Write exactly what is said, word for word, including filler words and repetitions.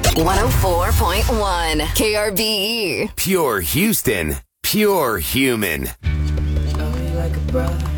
one oh four point one K R B E. Pure Houston. Pure human. Love you like a brother.